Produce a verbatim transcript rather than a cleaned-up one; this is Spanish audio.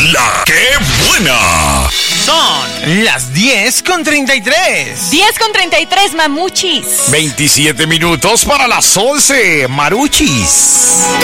La ¡Qué buena! Son las diez con treinta y tres. diez con treinta y tres, mamuchis. veintisiete minutos para las once, maruchis.